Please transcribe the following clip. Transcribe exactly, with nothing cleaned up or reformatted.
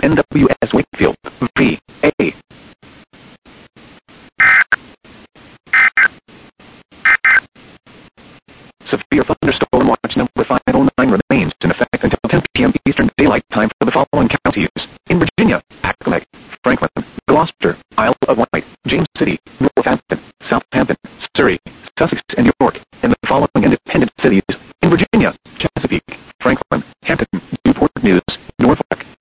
N W S Wakefield, V A. Severe thunderstorm watch number five oh nine remains in effect until ten p m Eastern Daylight Time for the following counties: in Virginia, Accomack, Franklin, Gloucester, Isle of Wight, James City, Northampton, Southampton, Surrey, Sussex, and